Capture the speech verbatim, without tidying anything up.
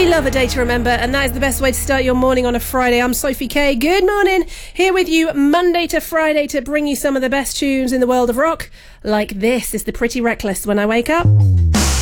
We love a day to remember, and that is the best way to start your morning on a Friday. I'm Sophie Kay. Good morning. Here with you Monday to Friday to bring you some of the best tunes in the world of rock. Like this is the Pretty Reckless When I Wake Up.